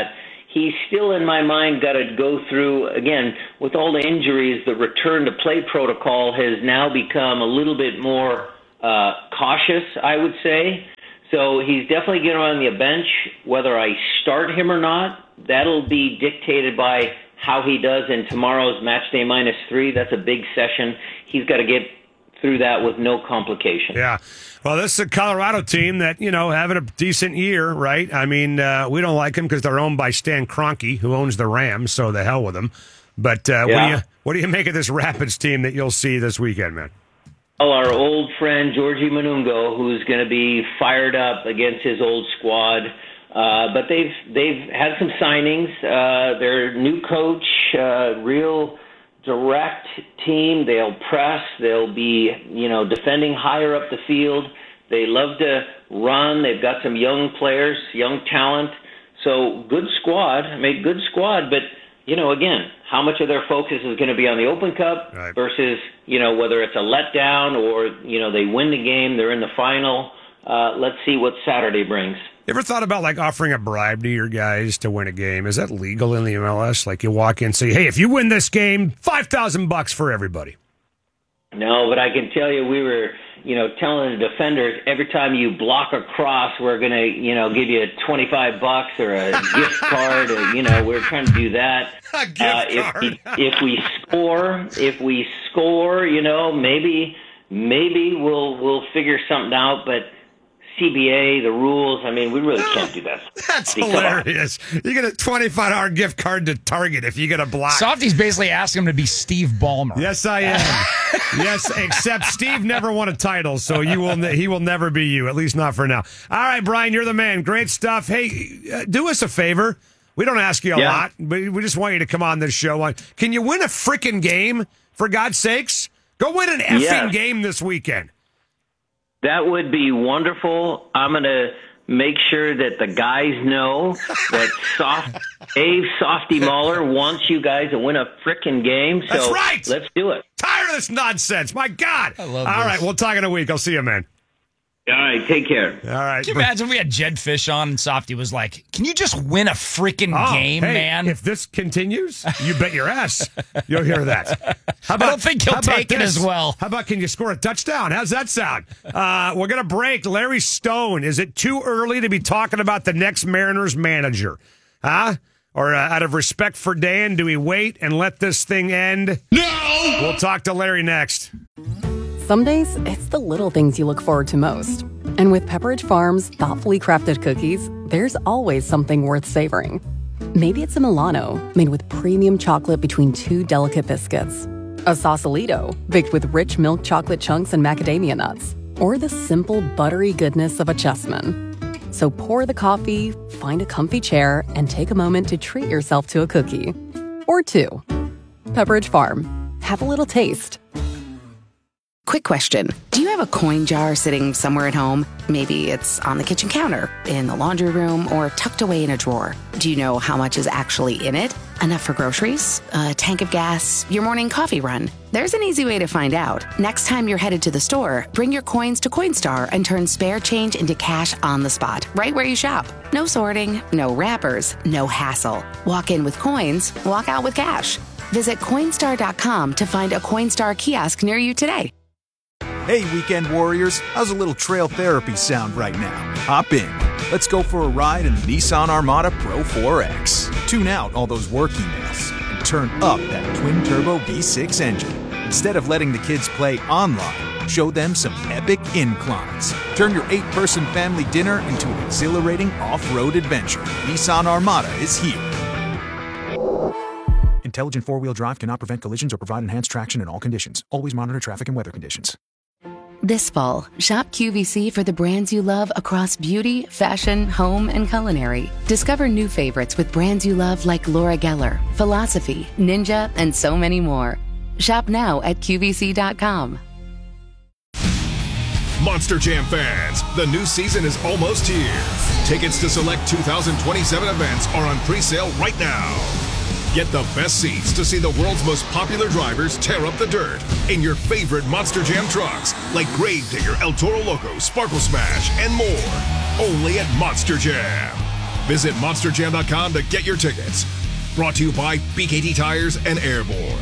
he's still, in my mind, got to go through, again, with all the injuries, the return to play protocol has now become a little bit more cautious, I would say. So he's definitely getting on the bench. Whether I start him or not, that'll be dictated by how he does in tomorrow's match day -3. That's a big session. He's got to get through that with no complication. Yeah. Well, this is a Colorado team that, having a decent year, right? I mean, we don't like them because they're owned by Stan Kroenke, who owns the Rams, so the hell with them. But what do you make of this Rapids team that you'll see this weekend, man? Well, our old friend Georgie Munungo, who's going to be fired up against his old squad. But they've had some signings. Their new coach, real direct team. They'll press. They'll be, defending higher up the field. They love to run. They've got some young players, young talent. So good squad. Good squad. But, again, how much of their focus is going to be on the Open Cup versus, whether it's a letdown or, they win the game, they're in the final. Let's see what Saturday brings. You ever thought about offering a bribe to your guys to win a game? Is that legal in the MLS? You walk in and say, hey, if you win this game, $5,000 for everybody. No, but I can tell you we were, telling the defenders every time you block a cross, we're going to, give you $25 or a gift card. Or, we're trying to do that. A gift card. If we score, maybe we'll figure something out, but CBA, the rules, we really can't do that. That's hilarious. You get a $25 gift card to Target if you get a block. Softy's basically asking him to be Steve Ballmer. Yes, I am. Yes, except Steve never won a title, so he will never be you, at least not for now. All right, Brian, you're the man. Great stuff. Hey, do us a favor. We don't ask you a lot, but we just want you to come on this show. Can you win a freaking game, for God's sakes? Go win an effing game this weekend. That would be wonderful. I'm going to make sure that the guys know that Softy Mahler wants you guys to win a frickin' game. So that's right. Let's do it. Tired of this nonsense. My God. I love All this. right, we'll talk in a week. I'll see you, man. All right, take care. All right. Can you imagine if we had Jed Fish on and Softy was like, can you just win a freaking game, hey, man? If this continues, you bet your ass you'll hear that. I don't think he'll take it as well. How about, can you score a touchdown? How's that sound? We're going to break. Larry Stone, is it too early to be talking about the next Mariners manager? Huh? Or out of respect for Dan, do we wait and let this thing end? No! We'll talk to Larry next. Some days, it's the little things you look forward to most. And with Pepperidge Farm's thoughtfully crafted cookies, there's always something worth savoring. Maybe it's a Milano, made with premium chocolate between two delicate biscuits. A Sausalito, baked with rich milk chocolate chunks and macadamia nuts. Or the simple, buttery goodness of a Chessman. So pour the coffee, find a comfy chair, and take a moment to treat yourself to a cookie. Or two. Pepperidge Farm. Have a little taste. Quick question. Do you have a coin jar sitting somewhere at home? Maybe it's on the kitchen counter, in the laundry room, or tucked away in a drawer. Do you know how much is actually in it? Enough for groceries? A tank of gas? Your morning coffee run? There's an easy way to find out. Next time you're headed to the store, bring your coins to Coinstar and turn spare change into cash on the spot, right where you shop. No sorting, no wrappers, no hassle. Walk in with coins, walk out with cash. Visit Coinstar.com to find a Coinstar kiosk near you today. Hey, weekend warriors, how's a little trail therapy sound right now? Hop in. Let's go for a ride in the Nissan Armada Pro 4X. Tune out all those work emails and turn up that twin-turbo V6 engine. Instead of letting the kids play online, show them some epic inclines. Turn your 8-person family dinner into an exhilarating off-road adventure. Nissan Armada is here. Intelligent four-wheel drive cannot prevent collisions or provide enhanced traction in all conditions. Always monitor traffic and weather conditions. This fall, shop QVC for the brands you love across beauty, fashion, home, and culinary. Discover new favorites with brands you love like Laura Geller, Philosophy, Ninja, and so many more. Shop now at QVC.com. Monster Jam fans, the new season is almost here. Tickets to select 2027 events are on pre-sale right now. Get the best seats to see the world's most popular drivers tear up the dirt in your favorite Monster Jam trucks like Gravedigger, El Toro Loco, Sparkle Smash, and more. Only at Monster Jam. Visit monsterjam.com to get your tickets. Brought to you by BKT Tires and Airborne.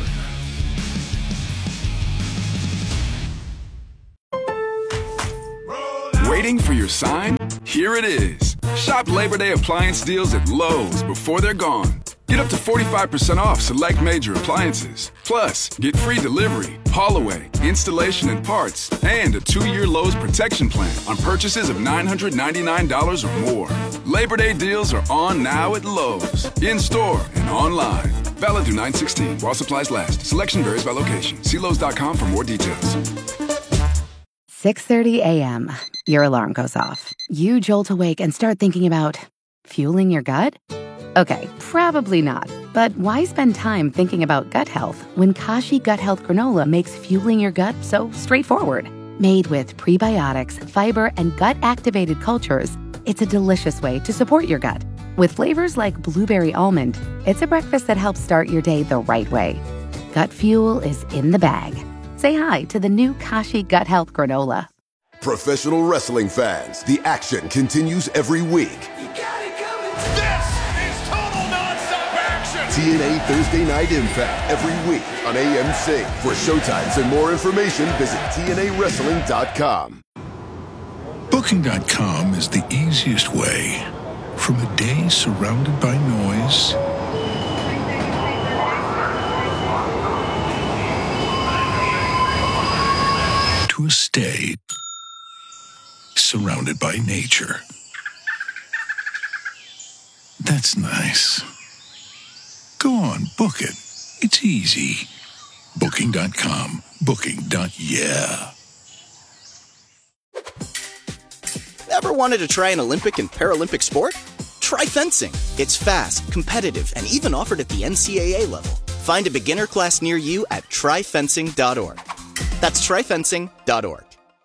Waiting for your sign? Here it is. Shop Labor Day appliance deals at Lowe's before they're gone. Get up to 45% off select major appliances. Plus, get free delivery, haul away, installation and parts, and a 2-year Lowe's protection plan on purchases of $999 or more. Labor Day deals are on now at Lowe's, in-store and online. Valid through 9/16 while supplies last. Selection varies by location. See Lowe's.com for more details. 6:30 a.m. Your alarm goes off. You jolt awake and start thinking about fueling your gut? Okay, probably not. But why spend time thinking about gut health when Kashi Gut Health Granola makes fueling your gut so straightforward? Made with prebiotics, fiber, and gut-activated cultures, it's a delicious way to support your gut. With flavors like blueberry almond, it's a breakfast that helps start your day the right way. Gut fuel is in the bag. Say hi to the new Kashi Gut Health Granola. Professional wrestling fans, the action continues every week. This is total nonstop action! TNA Thursday Night Impact every week on AMC. For showtimes and more information, visit TNAWrestling.com. Booking.com is the easiest way from a day surrounded by noise to a stay surrounded by nature. That's nice. Go on, book it. It's easy. Booking.com. Booking.yeah. Ever wanted to try an Olympic and Paralympic sport? Try fencing. It's fast, competitive, and even offered at the NCAA level. Find a beginner class near you at tryfencing.org. That's tryfencing.org.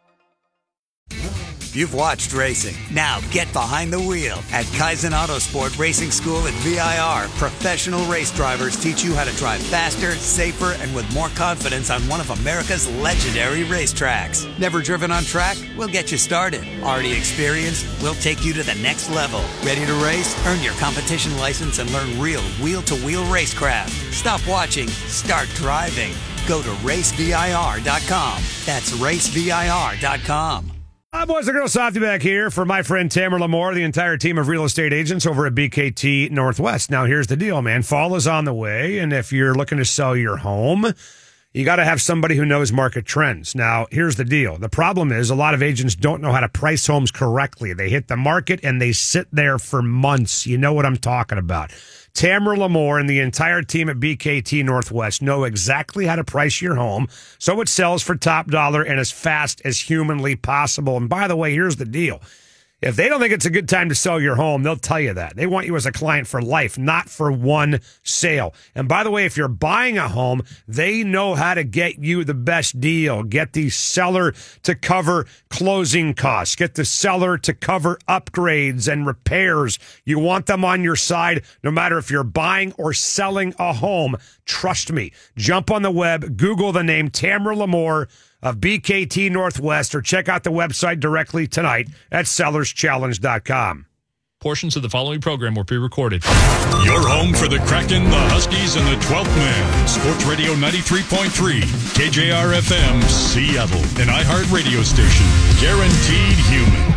You've watched racing. Now get behind the wheel. At Kaizen Autosport Racing School at VIR, professional race drivers teach you how to drive faster, safer, and with more confidence on one of America's legendary racetracks. Never driven on track? We'll get you started. Already experienced? We'll take you to the next level. Ready to race? Earn your competition license and learn real wheel-to-wheel racecraft. Stop watching. Start driving. Go to racevir.com. That's racevir.com. Hi, boys and girls. Softy back here for my friend Tamara Lamore, the entire team of real estate agents over at BKT Northwest. Now, here's the deal, man. Fall is on the way, and if you're looking to sell your home, you got to have somebody who knows market trends. Now, here's the deal. The problem is a lot of agents don't know how to price homes correctly. They hit the market, and they sit there for months. You know what I'm talking about. Tamara Lamore and the entire team at BKT Northwest know exactly how to price your home so it sells for top dollar and as fast as humanly possible. And by the way, here's the deal. If they don't think it's a good time to sell your home, they'll tell you that. They want you as a client for life, not for one sale. And by the way, if you're buying a home, they know how to get you the best deal. Get the seller to cover closing costs. Get the seller to cover upgrades and repairs. You want them on your side no matter if you're buying or selling a home. Trust me. Jump on the web, Google the name Tamara Lamore of BKT Northwest, or check out the website directly tonight at sellerschallenge.com. Portions of the following program were pre-recorded. Your home for the Kraken, the Huskies, and the 12th Man. Sports Radio 93.3, KJR-FM, Seattle. An iHeart radio station. Guaranteed human.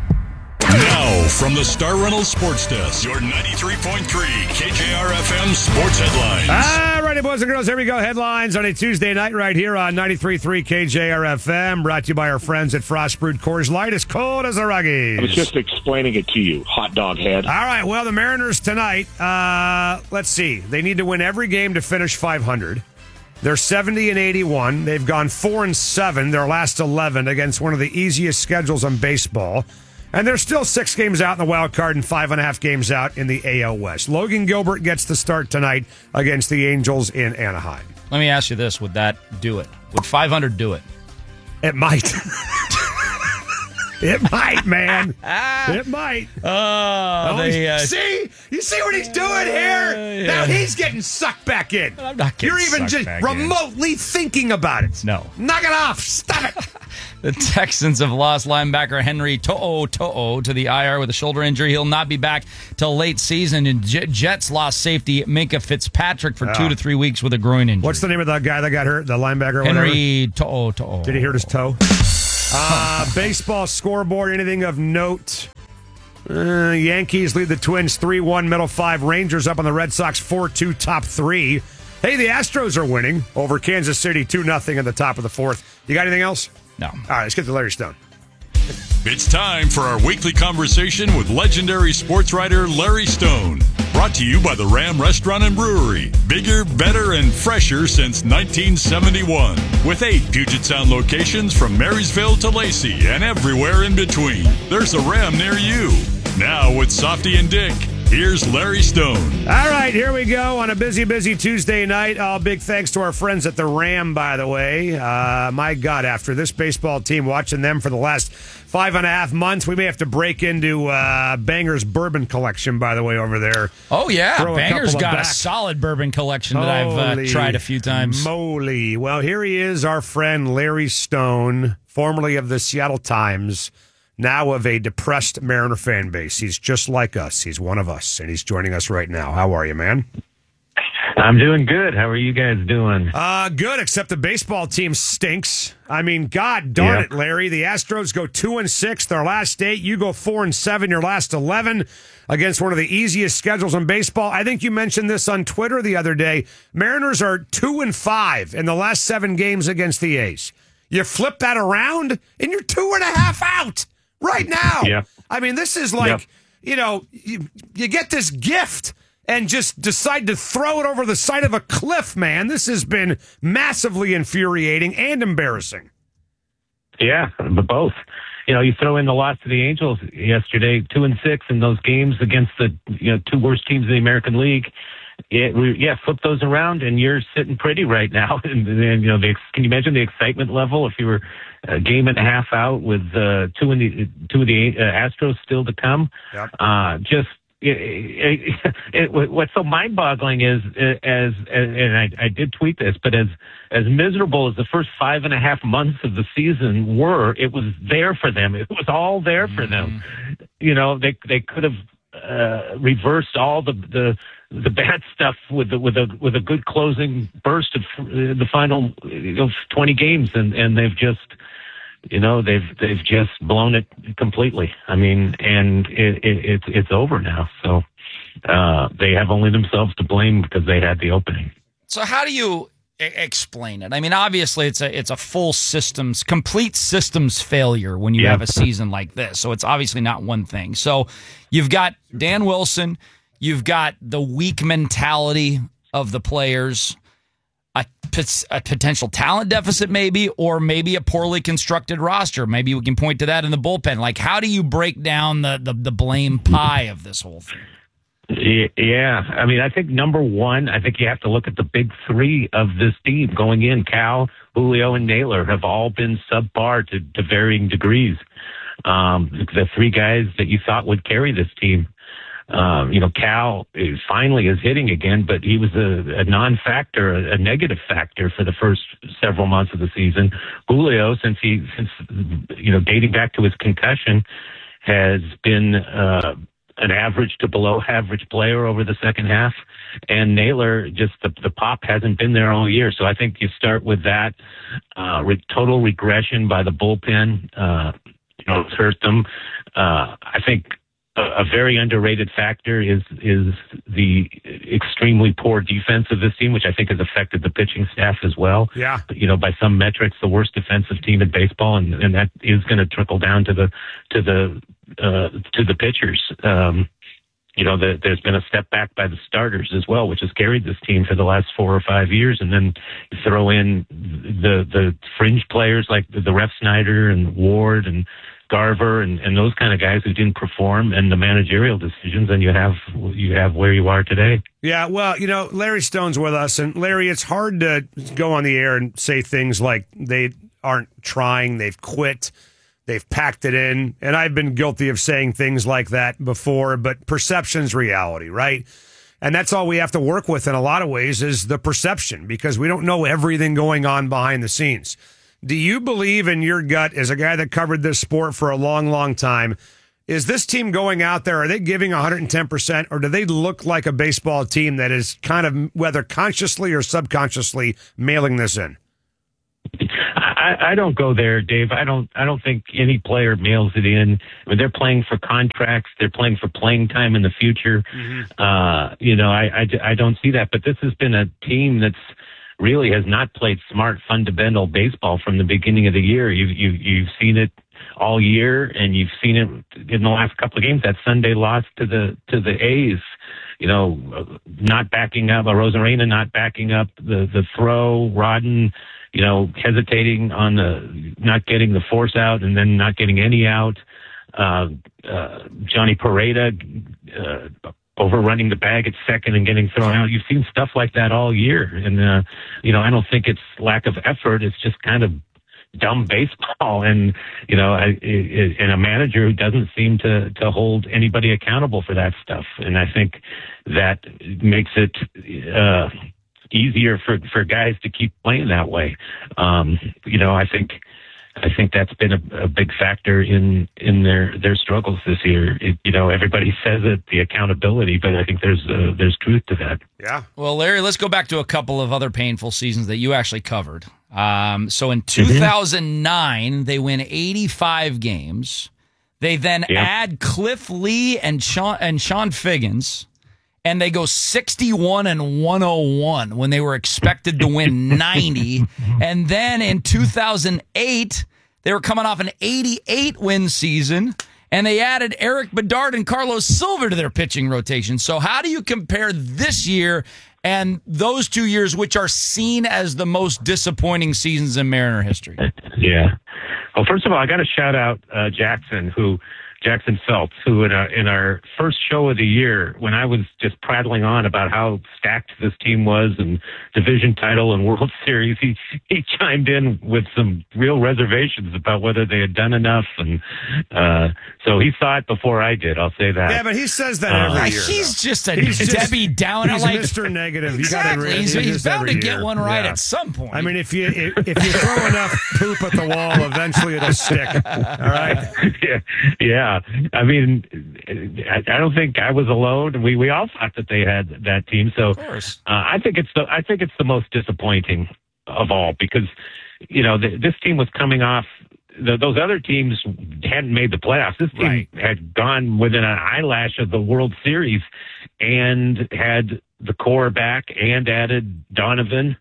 Now, from the Star Reynolds Sports Desk, your 93.3 KJR-FM Sports Headlines. All righty, boys and girls, here we go. Headlines on a Tuesday night right here on 93.3 KJR-FM, brought to you by our friends at Frost Brewed Coors Light, as cold as a Ruggies. I was just explaining it to you, hot dog head. All right, well, the Mariners tonight, let's see. They need to win every game to finish 500. They're 70-81. They've gone 4-7 their last 11 against one of the easiest schedules in baseball. And they're still 6 games out in the wild card and 5.5 games out in the AL West. Logan Gilbert gets the start tonight against the Angels in Anaheim. Let me ask you this. Would that do it? Would 500 do it? It might. It might, man. It might. You see what he's doing here? Yeah. Now he's getting sucked back in. I'm not getting You're even sucked just back remotely thinking about it. No. Knock it off. Stop it. The Texans have lost linebacker Henry To'o to the IR with a shoulder injury. He'll not be back till late season. And Jets lost safety Minka Fitzpatrick for 2 to 3 weeks with a groin injury. What's the name of the guy that got hurt? The linebacker? Or Henry whatever? To'o. Did he hurt his toe? Baseball scoreboard, anything of note? Yankees lead the Twins 3-1, middle 5. Rangers up on the Red Sox 4-2, top 3. Hey, the Astros are winning over Kansas City 2-0 in the top of the 4th. You got anything else? No. All right, let's get to Larry Stone. It's time for our weekly conversation with legendary sports writer Larry Stone. Brought to you by the Ram Restaurant and Brewery. Bigger, better, and fresher since 1971. With 8 Puget Sound locations from Marysville to Lacey and everywhere in between. There's a Ram near you. Now with Softy and Dick, here's Larry Stone. All right, here we go on a busy Tuesday night. Big thanks to our friends at the Ram, by the way. My God, after this baseball team, watching them for the last 5.5 months, we may have to break into Banger's bourbon collection, by the way, over there. Oh, yeah. Throw Banger's got back. a solid bourbon collection that I've tried a few times. Moly. Well, here he is, our friend Larry Stone, formerly of the Seattle Times, now of a depressed Mariner fan base. He's just like us. He's one of us, and he's joining us right now. How are you, man? I'm doing good. How are you guys doing? Good, except the baseball team stinks. I mean, God darn it, Larry. The Astros go 2-6 their last 8. You go 4-7 your last 11 against one of the easiest schedules in baseball. I think you mentioned this on Twitter the other day. Mariners are 2-5 in the last 7 games against the A's. You flip that around, and you're 2.5 out right now. Yeah. I mean, this is like, you get this gift and just decide to throw it over the side of a cliff, man. This has been massively infuriating and embarrassing. Yeah, but both. You throw in the loss to the Angels yesterday, 2-6 in those games against the 2 worst teams in the American League. Flip those around, and you're sitting pretty right now. And can you imagine the excitement level if you were a game and a half out with 2 of the Astros still to come? Yep. What's so mind-boggling is, and I did tweet this, but as miserable as the first 5.5 months of the season were, it was there for them. It was all there for them. They could have reversed all the bad stuff with a good closing burst of the final 20 games, and they've just. They've just blown it completely. I mean, and it's over now. So they have only themselves to blame because they had the opening. So how do you explain it? I mean, obviously it's a complete systems failure when you have a season like this. So it's obviously not one thing. So you've got Dan Wilson, you've got the weak mentality of the players, a potential talent deficit maybe, or maybe a poorly constructed roster. Maybe we can point to that in the bullpen. Like, how do you break down the blame pie of this whole thing? Yeah. I mean, I think number one, I think you have to look at the big 3 of this team going in. Cal, Julio, and Naylor have all been subpar to varying degrees. The 3 guys that you thought would carry this team. Cal finally is hitting again, but he was a non-factor, a negative factor for the first several months of the season. Julio, since dating back to his concussion, has been an average to below average player over the second half. And Naylor, just the pop hasn't been there all year. So I think you start with that total regression by the bullpen. It's hurt them. I think a very underrated factor is the extremely poor defense of this team, which I think has affected the pitching staff as well. Yeah. By some metrics, the worst defensive team in baseball, and that is going to trickle down to the pitchers. There's been a step back by the starters as well, which has carried this team for the last 4 or 5 years. And then you throw in the fringe players like the Ref Snyder and Ward and Garver and those kind of guys who didn't perform, and the managerial decisions, and you have where you are today. Yeah, well, Larry Stone's with us, and Larry, it's hard to go on the air and say things like they aren't trying, they've quit. They've packed it in, and I've been guilty of saying things like that before, but perception's reality, right? And that's all we have to work with in a lot of ways is the perception, because we don't know everything going on behind the scenes. Do you believe in your gut, as a guy that covered this sport for a long, long time, is this team going out there, are they giving 110%, or do they look like a baseball team that is kind of, whether consciously or subconsciously, mailing this in? I don't go there, Dave. I don't think any player mails it in. I mean, they're playing for contracts. They're playing for playing time in the future. I don't see that. But this has been a team that's really has not played smart, fundamental baseball from the beginning of the year. You've seen it all year, and you've seen it in the last couple of games. That Sunday loss to the A's. Not backing up, Rosarena not backing up the throw, Rodden, hesitating on not getting the force out and then not getting any out. Johnny Pareda overrunning the bag at second and getting thrown out. You've seen stuff like that all year. And, I don't think it's lack of effort. It's just kind of dumb baseball. And, and a manager who doesn't seem to hold anybody accountable for that stuff. And I think that makes it, easier for guys to keep playing that way. I think that's been a big factor in their struggles this year. Everybody says it, the accountability, but I think there's truth to that. Yeah. Well, Larry, let's go back to a couple of other painful seasons that you actually covered. So in 2009, they win 85 games. They then add Cliff Lee and Sean Figgins. And they go 61-101 when they were expected to win 90. And then in 2008, they were coming off an 88-win season, and they added Eric Bedard and Carlos Silva to their pitching rotation. So how do you compare this year and those 2 years, which are seen as the most disappointing seasons in Mariner history? Yeah. Well, first of all, I got to shout out Jackson Phelps, who in our first show of the year, when I was just prattling on about how stacked this team was and division title and World Series, he chimed in with some real reservations about whether they had done enough. And so he saw it before I did, I'll say that. Yeah, but he says that every year. He's just a Debbie Downer. He's Mr. Negative. Exactly. He's bound to get one right at some point. I mean, if you throw enough poop at the wall, eventually it'll stick. All right? Yeah. I mean, I don't think I was alone. We all thought that they had that team. So I think it's the most disappointing of all, because this team was coming off. Those other teams hadn't made the playoffs. This team had gone within an eyelash of the World Series and had the core back and added Donovan.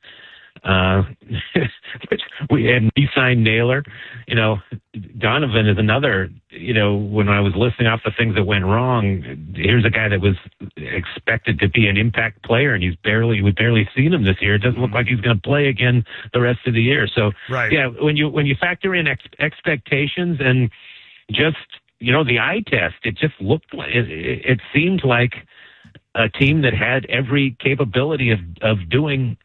We signed Naylor. Donovan is another, when I was listing off the things that went wrong, here's a guy that was expected to be an impact player, and we've barely seen him this year. It doesn't look like he's going to play again the rest of the year. So, when you factor in expectations and just, the eye test, it just looked like, it seemed like a team that had every capability of doing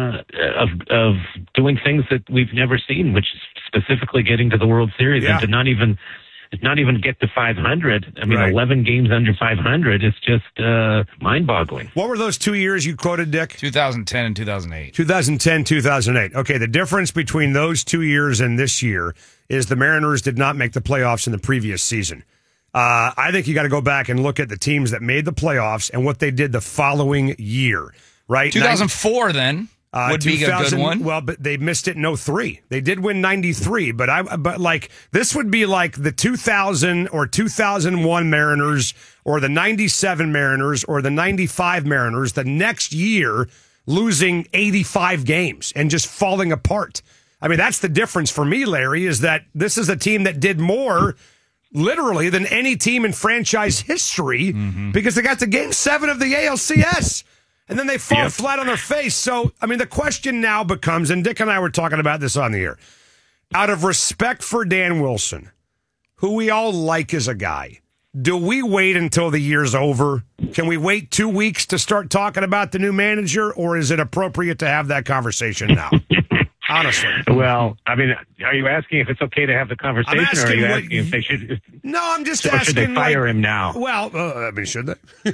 doing things that we've never seen, which is specifically getting to the World Series and to not even get to 500. I mean, 11 games under 500 is just mind-boggling. What were those 2 years you quoted, Dick? 2010 and 2008. 2010, 2008. Okay, the difference between those 2 years and this year is the Mariners did not make the playoffs in the previous season. I think you got to go back and look at the teams that made the playoffs and what they did the following year. Right, 2004 then would be a good one. Well, but they missed it in 2003. They did win 93, but like this would be like the 2000 or 2001 Mariners or the 97 Mariners or the 95 Mariners the next year losing 85 games and just falling apart. I mean, that's the difference for me, Larry, is that this is a team that did more literally than any team in franchise history because they got to Game 7 of the ALCS. And then they fall flat on their face. So, I mean, the question now becomes, and Dick and I were talking about this on the air, out of respect for Dan Wilson, who we all like as a guy, do we wait until the year's over? Can we wait 2 weeks to start talking about the new manager, or is it appropriate to have that conversation now? Honestly. Well, I mean, are you asking if it's okay to have the conversation, or are you asking if they should? No, I'm just or asking. Should they fire him now? Well, I mean, should they?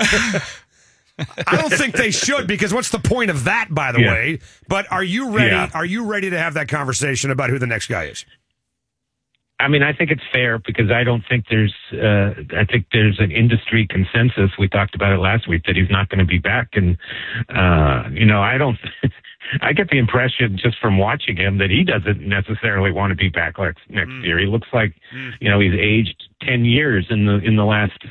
I don't think they should, because what's the point of that, by the way? But are you ready? Yeah. Are you ready to have that conversation about who the next guy is? I mean, I think it's fair, because I don't think there's. I think there's an industry consensus. We talked about it last week that he's not going to be back, and I don't. I get the impression just from watching him that he doesn't necessarily want to be back next year. He looks like, he's aged 10 years in the last